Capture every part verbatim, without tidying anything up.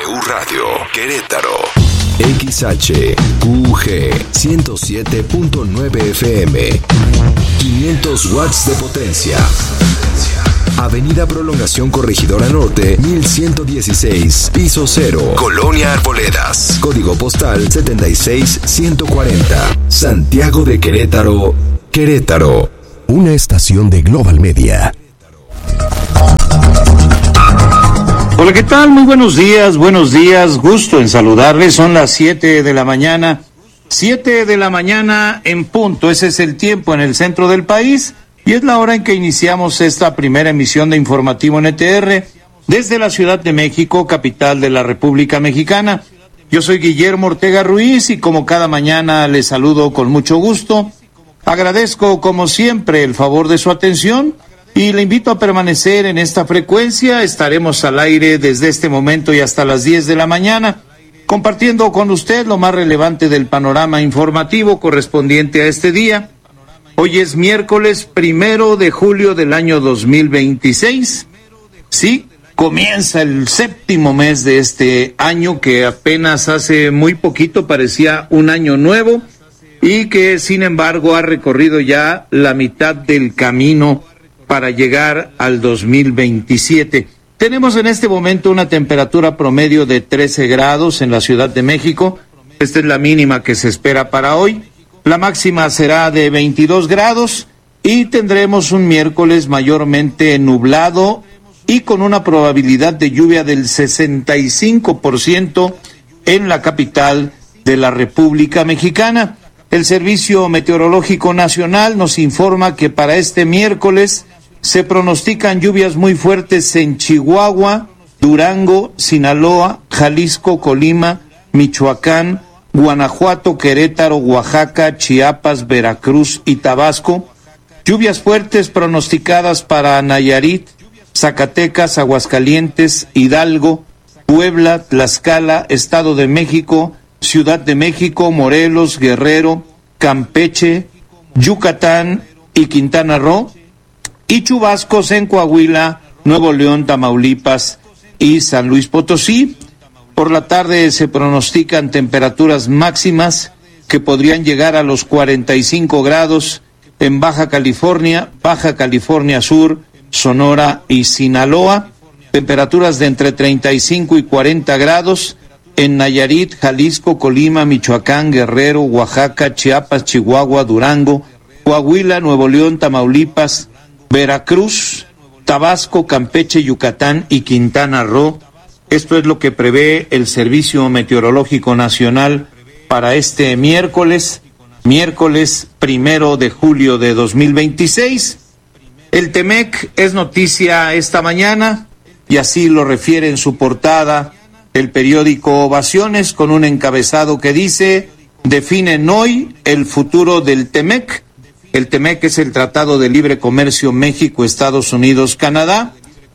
W Radio Querétaro. X H Q G ciento siete punto nueve F M. quinientos watts de potencia. Avenida Prolongación Corregidora Norte, mil ciento dieciséis, piso cero, Colonia Arboledas. Código postal setenta y seis ciento cuarenta. Santiago de Querétaro, Querétaro. Una estación de Global Media. Hola, ¿qué tal? Muy buenos días, buenos días, gusto en saludarles. Son las siete de la mañana, siete de la mañana en punto. Ese es el tiempo en el centro del país y es la hora en que iniciamos esta primera emisión de Informativo N T R desde la Ciudad de México, capital de la República Mexicana. Yo soy Guillermo Ortega Ruiz y como cada mañana les saludo con mucho gusto. Agradezco como siempre el favor de su atención y le invito a permanecer en esta frecuencia. Estaremos al aire desde este momento y hasta las diez de la mañana, compartiendo con usted lo más relevante del panorama informativo correspondiente a este día. Hoy es miércoles primero de julio del año dos mil veintiséis. Sí, comienza el séptimo mes de este año que apenas hace muy poquito parecía un año nuevo y que sin embargo ha recorrido ya la mitad del camino para llegar al dos mil veintisiete. Tenemos en este momento una temperatura promedio de trece grados en la Ciudad de México. Esta es la mínima que se espera para hoy. La máxima será de veintidós grados y tendremos un miércoles mayormente nublado y con una probabilidad de lluvia del sesenta y cinco por ciento en la capital de la República Mexicana. El Servicio Meteorológico Nacional nos informa que para este miércoles se pronostican lluvias muy fuertes en Chihuahua, Durango, Sinaloa, Jalisco, Colima, Michoacán, Guanajuato, Querétaro, Oaxaca, Chiapas, Veracruz y Tabasco. Lluvias fuertes pronosticadas para Nayarit, Zacatecas, Aguascalientes, Hidalgo, Puebla, Tlaxcala, Estado de México, Ciudad de México, Morelos, Guerrero, Campeche, Yucatán y Quintana Roo. Y chubascos en Coahuila, Nuevo León, Tamaulipas y San Luis Potosí. Por la tarde se pronostican temperaturas máximas que podrían llegar a los cuarenta y cinco grados en Baja California, Baja California Sur, Sonora y Sinaloa. Temperaturas de entre treinta y cinco y cuarenta grados en Nayarit, Jalisco, Colima, Michoacán, Guerrero, Oaxaca, Chiapas, Chihuahua, Durango, Coahuila, Nuevo León, Tamaulipas, Veracruz, Tabasco, Campeche, Yucatán y Quintana Roo. Esto es lo que prevé el Servicio Meteorológico Nacional para este miércoles, miércoles primero de julio de dos mil veintiséis. El Temec es noticia esta mañana y así lo refiere en su portada el periódico Ovaciones con un encabezado que dice: definen hoy el futuro del Temec. El Temec es el Tratado de Libre Comercio México, Estados Unidos, Canadá.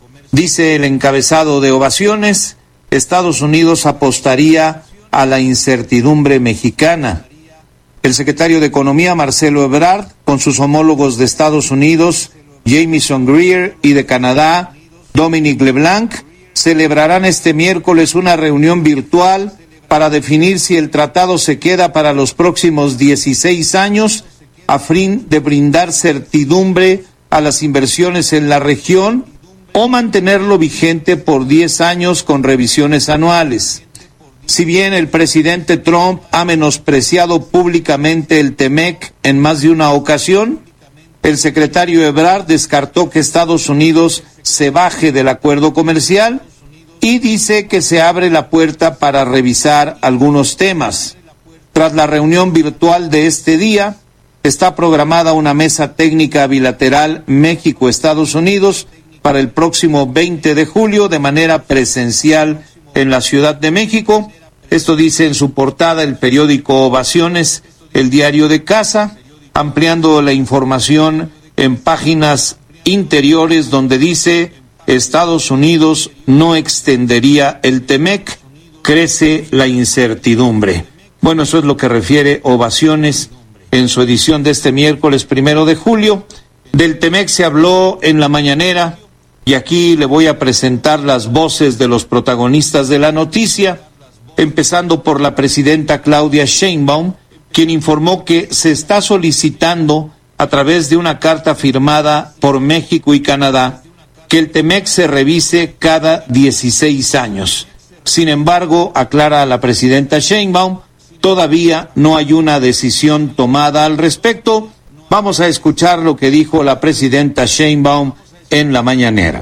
Dice el encabezado de Ovaciones: Estados Unidos apostaría a la incertidumbre mexicana. El secretario de Economía, Marcelo Ebrard, con sus homólogos de Estados Unidos, Jamieson Greer, y de Canadá, Dominic LeBlanc, celebrarán este miércoles una reunión virtual para definir si el tratado se queda para los próximos dieciséis años a fin de brindar certidumbre a las inversiones en la región o mantenerlo vigente por diez años con revisiones anuales. Si bien el presidente Trump ha menospreciado públicamente el Temec en más de una ocasión, el secretario Ebrard descartó que Estados Unidos se baje del acuerdo comercial y dice que se abre la puerta para revisar algunos temas. Tras la reunión virtual de este día, está programada una mesa técnica bilateral México-Estados Unidos para el próximo veinte de julio de manera presencial en la Ciudad de México. Esto dice en su portada el periódico Ovaciones, el diario de casa, ampliando la información en páginas interiores donde dice: Estados Unidos no extendería el Temec, crece la incertidumbre. Bueno, eso es lo que refiere Ovaciones en su edición de este miércoles primero de julio. Del Temec se habló en la mañanera y aquí le voy a presentar las voces de los protagonistas de la noticia, empezando por la presidenta Claudia Sheinbaum, quien informó que se está solicitando a través de una carta firmada por México y Canadá que el T-M E C se revise cada dieciséis años. Sin embargo, aclara la presidenta Sheinbaum, todavía no hay una decisión tomada al respecto. Vamos a escuchar lo que dijo la presidenta Sheinbaum en la mañanera.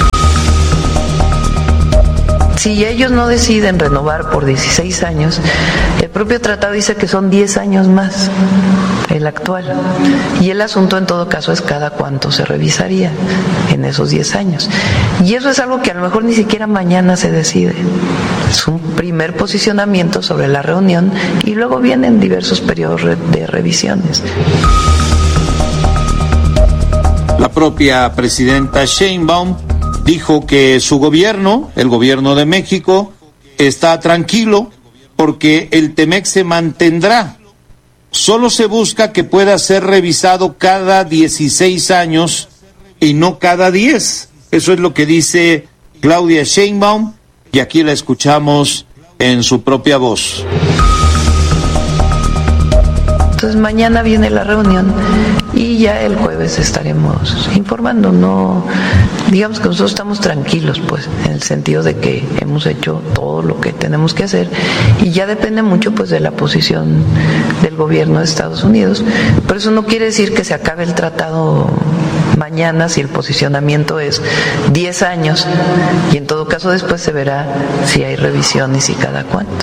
Si ellos no deciden renovar por dieciséis años, el propio tratado dice que son diez años más, el actual. Y el asunto en todo caso es cada cuánto se revisaría en esos diez años. Y eso es algo que a lo mejor ni siquiera mañana se decide. Es un primer posicionamiento sobre la reunión y luego vienen diversos periodos de revisiones. La propia presidenta Sheinbaum dijo que su gobierno, el gobierno de México, está tranquilo porque el T-M E C se mantendrá. Solo se busca que pueda ser revisado cada dieciséis años y no cada diez. Eso es lo que dice Claudia Sheinbaum y aquí la escuchamos en su propia voz. Entonces mañana viene la reunión y ya el jueves estaremos informando. No, digamos que nosotros estamos tranquilos, pues, en el sentido de que hemos hecho todo lo que tenemos que hacer y ya depende mucho, pues, de la posición del gobierno de Estados Unidos. Pero eso no quiere decir que se acabe el tratado mañana si el posicionamiento es diez años y en todo caso después se verá si hay revisiones y cada cuánto.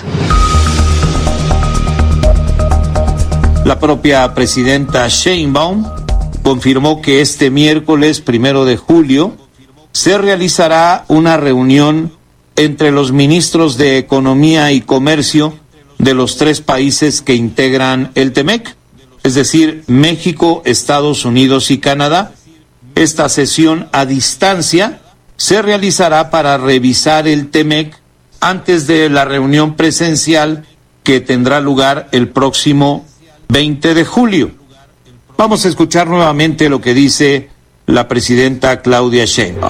La propia presidenta Sheinbaum confirmó que este miércoles primero de julio se realizará una reunión entre los ministros de Economía y Comercio de los tres países que integran el T-M E C, es decir, México, Estados Unidos y Canadá. Esta sesión a distancia se realizará para revisar el T-M E C antes de la reunión presencial que tendrá lugar el próximo veinte de julio. Vamos a escuchar nuevamente lo que dice la presidenta Claudia Sheinbaum.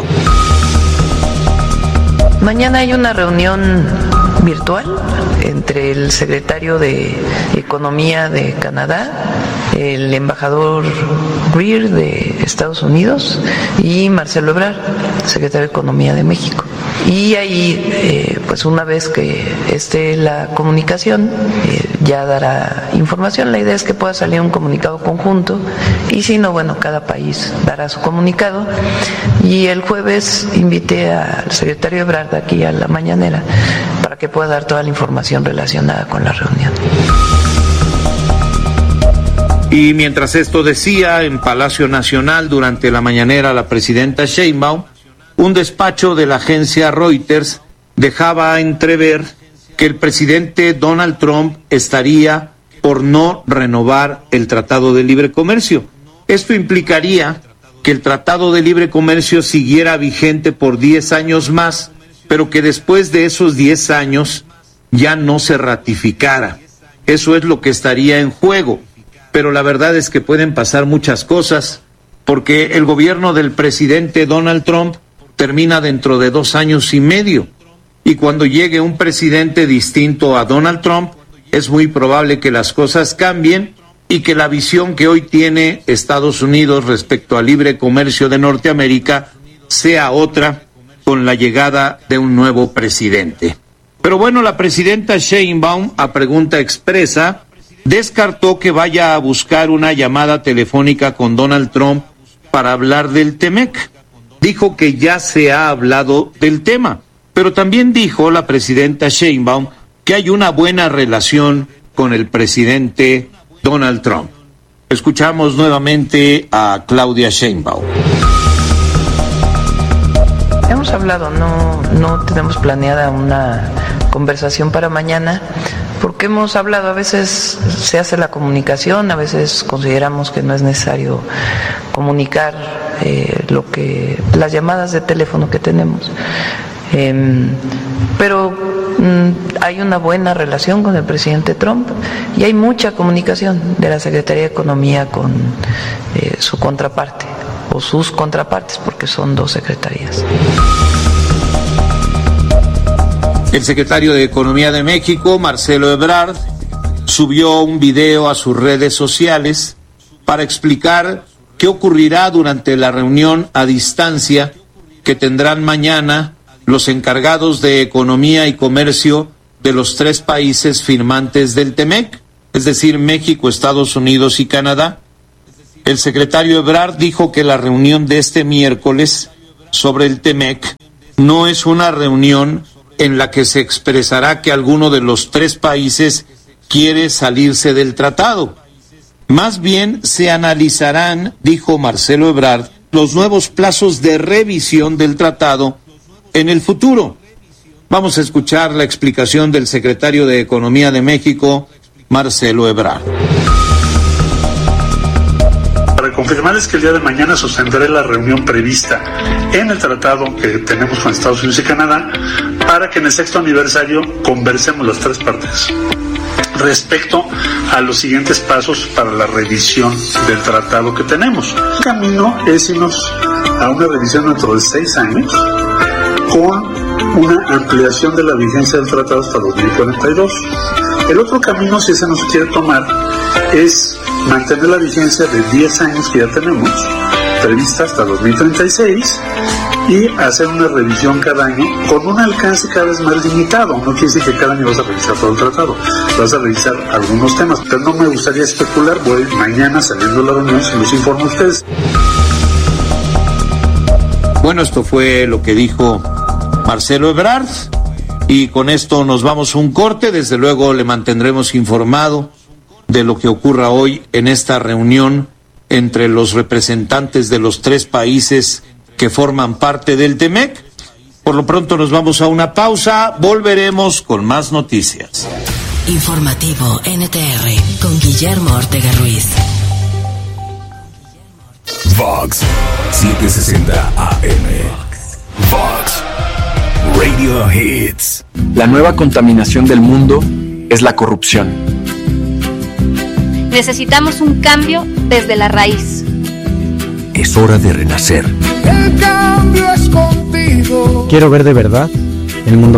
Mañana hay una reunión virtual entre el secretario de Economía de Canadá, el embajador Greer de Estados Unidos y Marcelo Ebrard, secretario de Economía de México. Y ahí, eh, pues una vez que esté la comunicación, eh, ya dará información. La idea es que pueda salir un comunicado conjunto y si no, bueno, cada país dará su comunicado. Y el jueves invité al secretario Ebrard aquí a la mañanera para que pueda dar toda la información relacionada con la reunión. Y mientras esto decía, en Palacio Nacional durante la mañanera la presidenta Sheinbaum, un despacho de la agencia Reuters dejaba entrever que el presidente Donald Trump estaría por no renovar el Tratado de Libre Comercio. Esto implicaría que el Tratado de Libre Comercio siguiera vigente por diez años más, pero que después de esos diez años ya no se ratificara. Eso es lo que estaría en juego. Pero la verdad es que pueden pasar muchas cosas, porque el gobierno del presidente Donald Trump termina dentro de dos años y medio. Y cuando llegue un presidente distinto a Donald Trump, es muy probable que las cosas cambien y que la visión que hoy tiene Estados Unidos respecto al libre comercio de Norteamérica sea otra con la llegada de un nuevo presidente. Pero bueno, la presidenta Sheinbaum, a pregunta expresa, descartó que vaya a buscar una llamada telefónica con Donald Trump para hablar del T-M E C. Dijo que ya se ha hablado del tema, pero también dijo la presidenta Sheinbaum que hay una buena relación con el presidente Donald Trump. Escuchamos nuevamente a Claudia Sheinbaum. Hemos hablado, no, no tenemos planeada una conversación para mañana, porque hemos hablado, a veces se hace la comunicación, a veces consideramos que no es necesario comunicar eh, lo que las llamadas de teléfono que tenemos. Eh, pero mm, hay una buena relación con el presidente Trump y hay mucha comunicación de la Secretaría de Economía con eh, su contraparte o sus contrapartes, porque son dos secretarías. El secretario de Economía de México, Marcelo Ebrard, subió un video a sus redes sociales para explicar qué ocurrirá durante la reunión a distancia que tendrán mañana los encargados de Economía y Comercio de los tres países firmantes del TEMEC, es decir, México, Estados Unidos y Canadá. El secretario Ebrard dijo que la reunión de este miércoles sobre el TEMEC no es una reunión en la que se expresará que alguno de los tres países quiere salirse del tratado. Más bien se analizarán, dijo Marcelo Ebrard, los nuevos plazos de revisión del tratado en el futuro. Vamos a escuchar la explicación del secretario de Economía de México, Marcelo Ebrard. Para confirmarles que el día de mañana sostendré la reunión prevista en el tratado que tenemos con Estados Unidos y Canadá para que en el sexto aniversario conversemos las tres partes respecto a los siguientes pasos para la revisión del tratado que tenemos. El camino es irnos a una revisión dentro de seis años con una ampliación de la vigencia del tratado hasta dos mil cuarenta y dos. El otro camino, si se nos quiere tomar, es mantener la vigencia de diez años que ya tenemos, prevista hasta dos mil treinta y seis, y hacer una revisión cada año con un alcance cada vez más limitado. No quiere decir que cada año vas a revisar todo el tratado, vas a revisar algunos temas, pero no me gustaría especular. Voy mañana saliendo de la reunión, se los informo a ustedes. Bueno, esto fue lo que dijo Marcelo Ebrard, y con esto nos vamos a un corte. Desde luego le mantendremos informado de lo que ocurra hoy en esta reunión entre los representantes de los tres países que forman parte del TEMEC. Por lo pronto nos vamos a una pausa, volveremos con más noticias. Informativo N T R con Guillermo Ortega Ruiz. Vox setecientos sesenta A M. Vox Radio Hits. La nueva contaminación del mundo es la corrupción. Necesitamos un cambio desde la raíz. Es hora de renacer. El cambio es contigo. Quiero ver de verdad el mundo